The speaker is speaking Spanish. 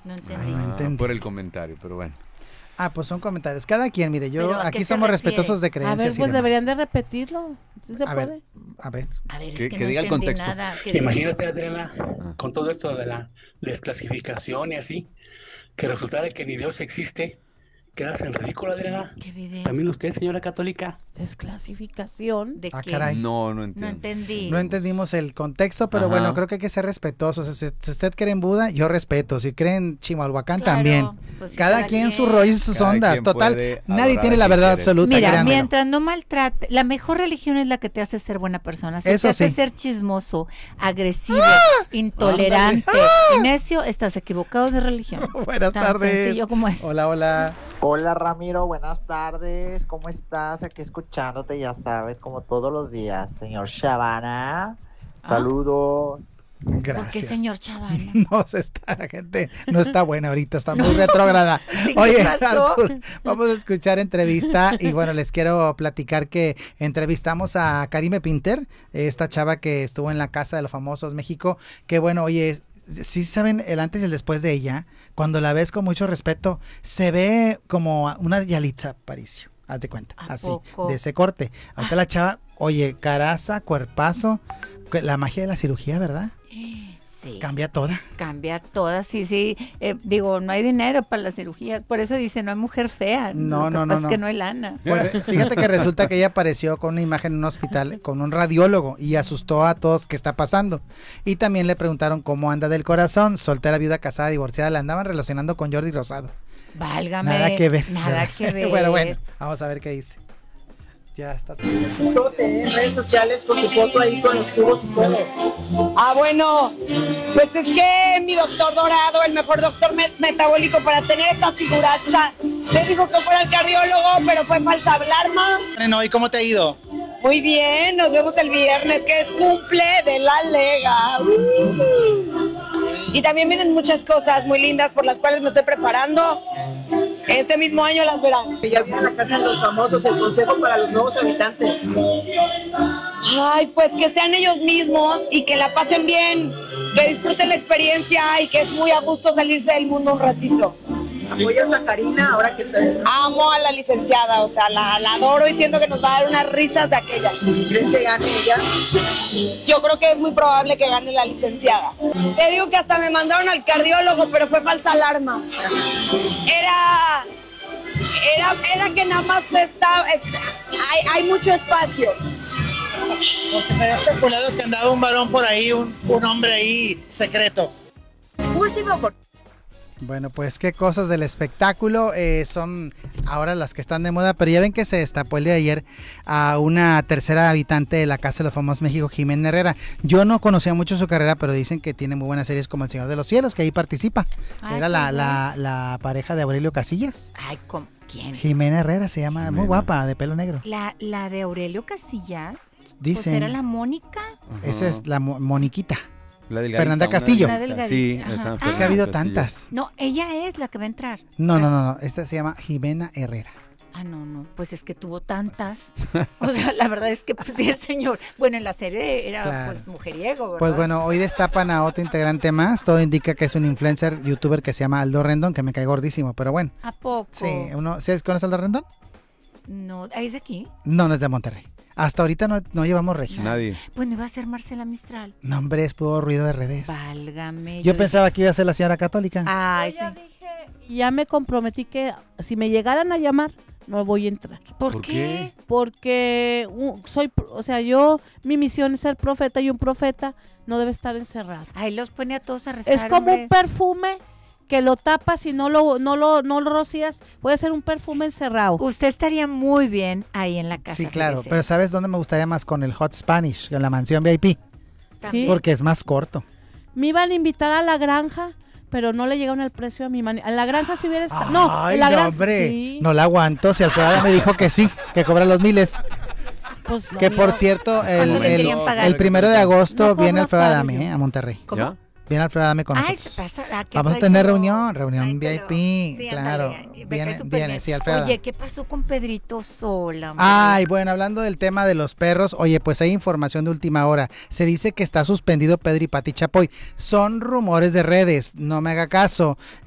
No Ay, entendí. no entendí. Por el comentario, pero bueno. Pues son comentarios. Cada quien, mire, ¿Pero a aquí qué se somos refiere? respetuosos de A creencias ver, y pues demás. deberían de repetirlo. ¿Sí se A puede? ver, a ver. A ver, es Que que no diga el entendí contexto. nada. Imagínate, Adriana, con todo esto de la desclasificación y así, que resultara que ni Dios existe, quedas en ridículo, Adriana. ¿Qué video? También usted, señora católica. Desclasificación. ¿De qué? Caray. No No entiendo. entendí. No entendimos el contexto, pero Ajá. bueno, creo que hay que ser respetuosos. Si usted cree en Buda, yo respeto. Si cree en Chimalhuacán, Claro, también. pues sí, cada quien su rollo y sus Cada ondas. quien Total, puede nadie adorar tiene a la quien verdad quiere. absoluta. Mira, créanmelo. mientras no maltrate, la mejor religión es la que te hace ser buena persona. Si Eso te hace sí. ser chismoso, agresivo, intolerante y necio, estás equivocado de religión. Buenas Tan tardes. sencillo como es. Hola, hola. Hola Ramiro, buenas tardes, ¿cómo estás? Aquí escuchándote, ya sabes, como todos los días, señor Shabana. Saludos. ¿Por qué, Gracias. señor Chavana? No se está, la gente no está buena ahorita, está muy retrógrada. Sí, ¿qué Oye, pasó? Artur, vamos a escuchar entrevista y bueno, les quiero platicar que entrevistamos a Karime Pinter, esta chava que estuvo en la Casa de los Famosos México, que bueno, oye, sí saben el antes y el después de ella, cuando la ves con mucho respeto, se ve como una Yalitza Aparicio, haz de cuenta, ¿A así, poco? de ese corte. Ahorita la chava, oye, caraza, cuerpazo, la magia de la cirugía, ¿verdad? Sí. Cambia toda. Cambia todas, sí. Digo, no hay dinero para las cirugías, por eso dice, no hay mujer fea. No, Lo que no, pasa no, es que no. no hay lana. Pues, fíjate que resulta que ella apareció con una imagen en un hospital con un radiólogo y asustó a todos qué está pasando. Y también le preguntaron cómo anda del corazón, soltera, viuda, casada, divorciada, la andaban relacionando con Jordi Rosado. Válgame. Nada que ver. Nada ¿verdad? que ver. Bueno, vamos a ver qué dice. Ya está. Tote, en redes sociales con tu foto ahí con los tubos y todo. Ah, bueno, pues es que mi doctor Dorado, el mejor doctor metabólico para tener esta figuraza, le dijo que fuera el cardiólogo, pero fue falsa alarma. No, ¿y cómo te ha ido? Muy bien, nos vemos el viernes, que es cumple de la Lega. Y también vienen muchas cosas muy lindas por las cuales me estoy preparando. Este mismo año las verán. Ya viene la Casa de los Famosos, el consejo para los nuevos habitantes. Ay, pues que sean ellos mismos y que la pasen bien, que disfruten la experiencia y que es muy a gusto salirse del mundo un ratito. ¿Apoyas a Karina ahora que está en... Amo a la licenciada, o sea, la adoro y siento que nos va a dar unas risas de aquellas. ¿Crees que gane ella? Yo creo que es muy probable que gane la licenciada. Te digo que hasta me mandaron al cardiólogo, pero fue falsa alarma. Era que nada más hay mucho espacio. Porque se había especulado que andaba un varón por ahí, un hombre ahí secreto. Último por... Bueno, pues qué cosas del espectáculo son ahora las que están de moda, pero ya ven que se destapó el día de ayer a una tercera habitante de la Casa de los Famosos México, Jimena Herrera. Yo no conocía mucho su carrera, pero dicen que tiene muy buenas series como El Señor de los Cielos, que ahí participa. Ay, Era qué la pareja de Aurelio Casillas. Ay, ¿quién? Jimena Herrera se llama, muy guapa, de pelo negro. La de Aurelio Casillas. Pues Dicen, era la Mónica. esa es la Moniquita. La delgadita, Fernanda una Castillo. delgadita. La Sí, delgadita, esa ajá. Es que ha Fernanda habido Castillo. tantas. No, ella es la que va a entrar. No, esta se llama Jimena Herrera. Ah, no, pues es que tuvo tantas. O sea, la verdad es que pues sí, el señor, bueno, en la serie era Claro. pues mujeriego, ¿verdad? Pues bueno, hoy destapan a otro integrante más. Todo indica que es un influencer, youtuber que se llama Aldo Rendón, que me cae gordísimo, pero bueno. ¿A poco? Sí, ¿sabes conoces a Aldo Rendón? No, ¿es de aquí? No es de Monterrey. Hasta ahorita no llevamos regio. Nadie. Bueno, iba a ser Marcela Mistral. No, hombre, es puro ruido de redes. Válgame. Yo pensaba que iba a ser la señora católica. Ay, Yo ya sí. dije y ya me comprometí que si me llegaran a llamar, no voy a entrar. ¿Por ¿Por qué? qué? Porque mi misión es ser profeta y un profeta no debe estar encerrado. Ay, los pone a todos a rezar. Es como hombre. un perfume que lo tapas y no lo rocías, puede ser un perfume encerrado. Usted estaría muy bien ahí en la casa. Sí, claro, fíjese. pero ¿sabes dónde me gustaría más? Con el Hot Spanish, en la mansión VIP, También. porque es más corto. Me iban a invitar a la granja, pero no le llegaron el precio a mi mani. A la granja si hubiera estado. No, Ay, en la no, granja. hombre, Sí, no la aguanto. Si Alfredo me dijo que sí, que cobra los miles. pues no, Que por mira, cierto, ¿Cuánto le querían pagar? el 1 de agosto No viene cobra Alfredo pago Adame yo. a Monterrey. ¿Cómo? ¿Ya? Viene Alfredo Adame con Ay, nosotros. se pasa. Vamos a tener reunión VIP, Sí, claro. ándale, me cae súper Viene, bien. sí, Alfredo. Oye, ¿qué pasó con Pedrito Sola? hombre? Ay, bueno, hablando del tema de los perros, oye, pues hay información de última hora. Se dice que está suspendido Pedro y Pati Chapoy. Son rumores de redes, no me haga caso.